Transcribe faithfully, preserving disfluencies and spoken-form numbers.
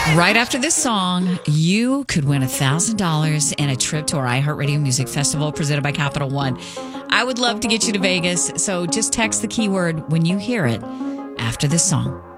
Right after this song, you could win one thousand dollars and a trip to our iHeartRadio Music Festival presented by Capital One. I would love to get you to Vegas, so just text the keyword when you hear it after this song.